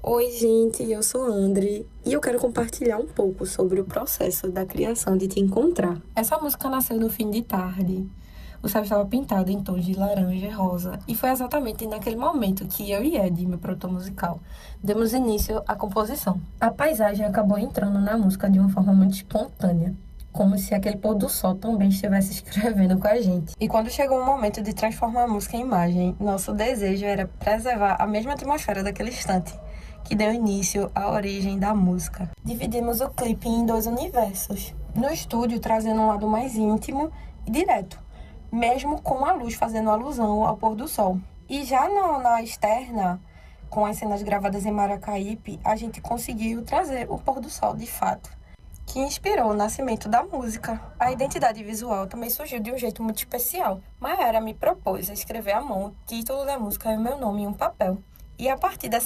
Oi, gente, eu sou André e eu quero compartilhar um pouco sobre o processo da criação de Te Encontrar. Essa música nasceu no fim de tarde. O céu estava pintado em tons de laranja e rosa, e foi exatamente naquele momento que eu e Ed, meu produtor musical, demos início à composição. A paisagem acabou entrando na música de uma forma muito espontânea, como se aquele pôr do sol também estivesse escrevendo com a gente. E quando chegou o momento de transformar a música em imagem, nosso desejo era preservar a mesma atmosfera daquele instante, que deu início à origem da música. Dividimos o clipe em dois universos. No estúdio, trazendo um lado mais íntimo e direto, mesmo com a luz fazendo alusão ao pôr do sol. E já na externa, com as cenas gravadas em Maracaípe, a gente conseguiu trazer o pôr do sol de fato, que inspirou o nascimento da música. A identidade visual também surgiu de um jeito muito especial. Mayara me propôs a escrever à mão o título da música e o meu nome em um papel. E a partir dessa